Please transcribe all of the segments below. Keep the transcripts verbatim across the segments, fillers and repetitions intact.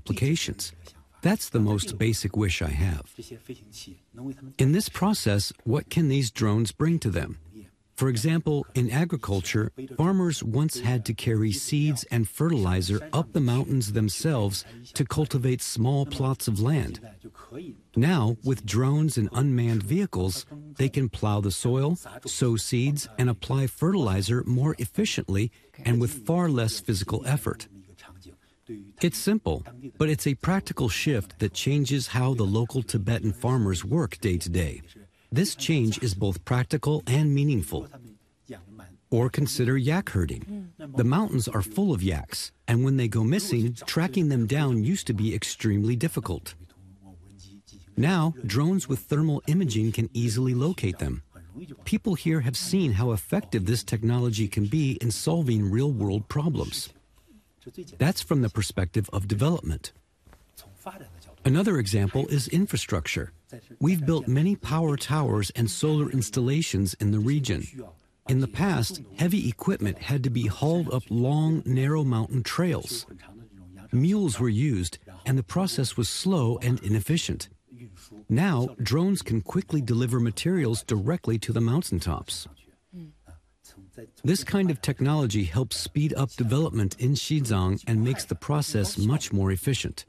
applications. That's the most basic wish I have. In this process, what can these drones bring to them? For example, in agriculture, farmers once had to carry seeds and fertilizer up the mountains themselves to cultivate small plots of land. Now, with drones and unmanned vehicles, they can plow the soil, sow seeds, and apply fertilizer more efficiently and with far less physical effort. It's simple, but it's a practical shift that changes how the local Tibetan farmers work day to day. This change is both practical and meaningful. Or consider yak herding. The mountains are full of yaks, and when they go missing, tracking them down used to be extremely difficult. Now, drones with thermal imaging can easily locate them. People here have seen how effective this technology can be in solving real-world problems. That's from the perspective of development. Another example is infrastructure. We've built many power towers and solar installations in the region. In the past, heavy equipment had to be hauled up long, narrow mountain trails. Mules were used, and the process was slow and inefficient. Now, drones can quickly deliver materials directly to the mountaintops. This kind of technology helps speed up development in Xizang and makes the process much more efficient.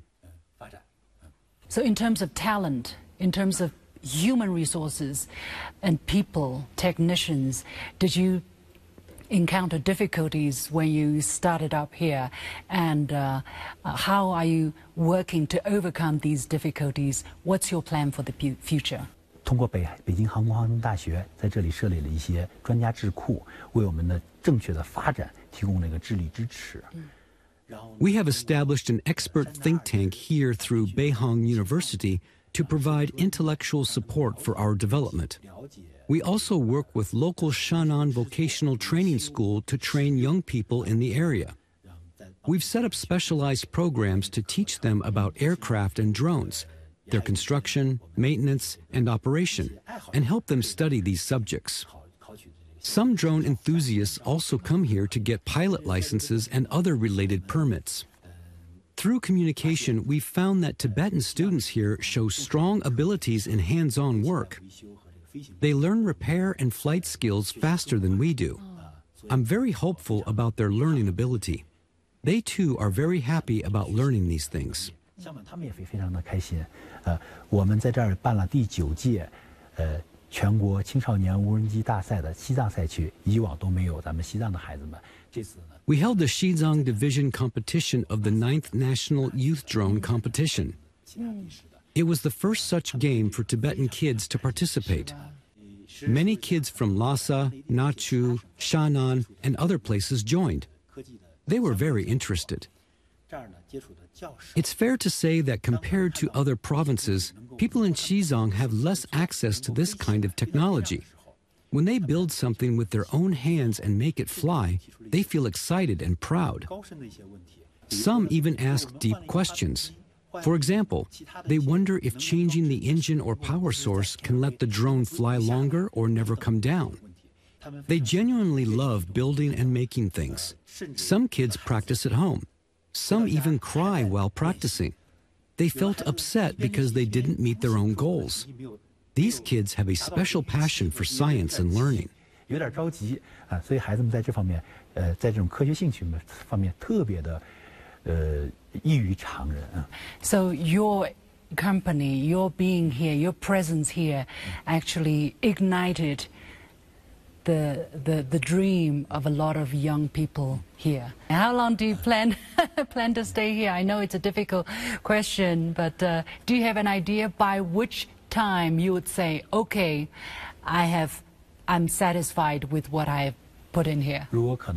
So in terms of talent, in terms of human resources and people, technicians, did you encounter difficulties when you started up here? And uh, uh, how are you working to overcome these difficulties? What's your plan for the future? 通过北北京航空航天大学在这里设立了一些专家智库，为我们的正确的发展提供了一个智力支持。 We have established an expert think tank here through Beihang University to provide intellectual support for our development. We also work with local Shannan Vocational Training School to train young people in the area. We've set up specialized programs to teach them about aircraft and drones, their construction, maintenance, and operation, and help them study these subjects. Some drone enthusiasts also come here to get pilot licenses and other related permits. Through communication, we've found that Tibetan students here show strong abilities in hands-on work. They learn repair and flight skills faster than we do. I'm very hopeful about their learning ability. They too are very happy about learning these things. 他们也非常的开心。呃，我们在这儿办了第九届，呃。 全国青少年无人机大赛的西藏赛区，以往都没有咱们西藏的孩子们。这次呢 We held the Xizang Division competition of the ninth National Youth Drone Competition. It was the first such game for Tibetan kids to participate. Many kids from Lhasa, Nachu, Shannan, and other places joined. They were very interested. It's fair to say that compared to other provinces, people in Xizang have less access to this kind of technology. When they build something with their own hands and make it fly, they feel excited and proud. Some even ask deep questions. For example, they wonder if changing the engine or power source can let the drone fly longer or never come down. They genuinely love building and making things. Some kids practice at home. Some even cry while practicing. They felt upset because they didn't meet their own goals. These kids have a special passion for science and learning. 有点着急啊，所以孩子们在这方面，呃，在这种科学兴趣方面特别的，呃，异于常人啊。 So your company, your being here, your presence here, actually ignited the, the, the dream of a lot of young people here. How long do you plan, plan to stay here? I know it's a difficult question, but uh, do you have an idea by which time you would say, okay, I have, I'm satisfied with what I have put in here?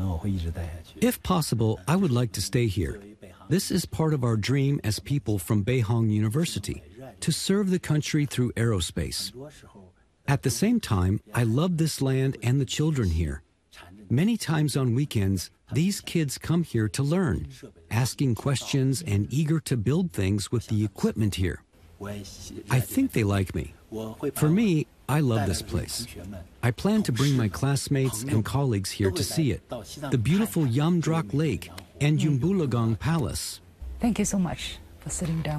If possible, I would like to stay here. This is part of our dream as people from Beihang University, to serve the country through aerospace. At the same time, I love this land and the children here. Many times on weekends, these kids come here to learn, asking questions and eager to build things with the equipment here. I think they like me. For me, I love this place. I plan to bring my classmates and colleagues here to see it, the beautiful Yamdrak Lake and Yumbulagang Palace. Thank you so much. for sitting down.